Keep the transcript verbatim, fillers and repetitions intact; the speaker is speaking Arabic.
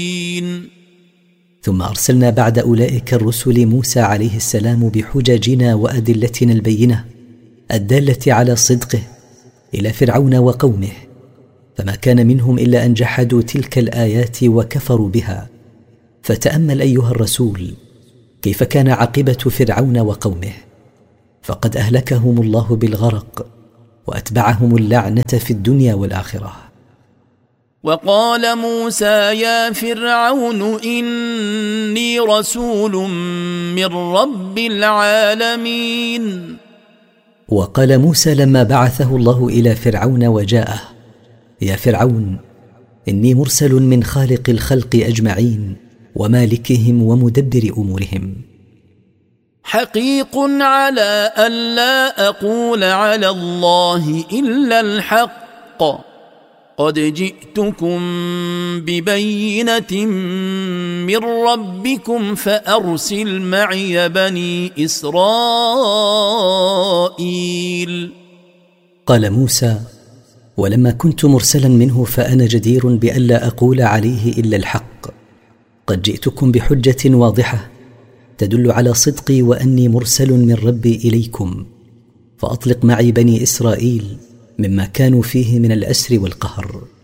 ثم أرسلنا بعد أولئك الرسل موسى عليه السلام بحججنا وأدلتنا البينة الدالة على صدقه إلى فرعون وقومه، فما كان منهم إلا أن جحدوا تلك الآيات وكفروا بها. فتأمل أيها الرسول كيف كان عاقبة فرعون وقومه، فقد أهلكهم الله بالغرق وأتبعهم اللعنة في الدنيا والآخرة. وقال موسى يا فرعون إني رسول من رب العالمين. وقال موسى لما بعثه الله إلى فرعون وجاءه: يا فرعون إني مرسل من خالق الخلق أجمعين ومالكهم ومدبر أمورهم. حقيق على ألا أقول على الله إلا الحق، قد جئتكم ببينة من ربكم فأرسل معي بني إسرائيل. قال موسى: ولما كنت مرسلا منه فأنا جدير بألا أقول عليه إلا الحق، قد جئتكم بحجة واضحة تدل على صدقي وأني مرسل من ربي إليكم، فأطلق معي بني إسرائيل مما كانوا فيه من الأسر والقهر.